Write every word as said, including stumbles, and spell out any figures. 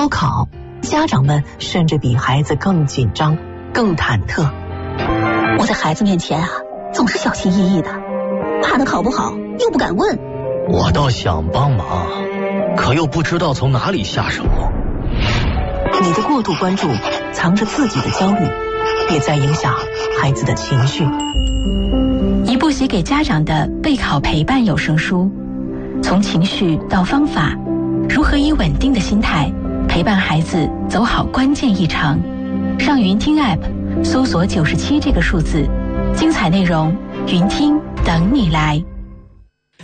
高考，家长们甚至比孩子更紧张、更忐忑。 我在孩子面前啊，总是小心翼翼的，怕他考不好，又不敢问。 我倒想帮忙，可又不知道从哪里下手。 你的过度关注藏着自己的焦虑，也在影响孩子的情绪。 一部写给家长的备考陪伴有声书，从情绪到方法，如何以稳定的心态陪伴孩子走好关键一程。上云听 App 搜索九十七这个数字，精彩内容云听等你来。